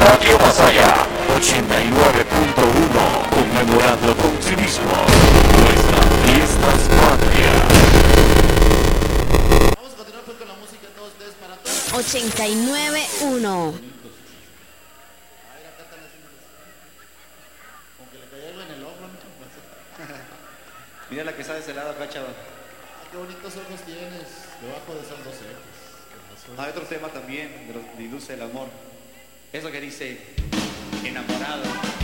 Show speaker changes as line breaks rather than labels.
Radio Masaya 89.1, conmemorando con civismo nuestras fiestas patrias.
Vamos a continuar pues con la música, todos ustedes para todos.
89.1.
Mira la que está de ese lado acá, chava.
Qué bonitos ojos tienes debajo de esas dos cejas.
Hay otro tema también de Iluce el Amor. Eso que dice enamorado.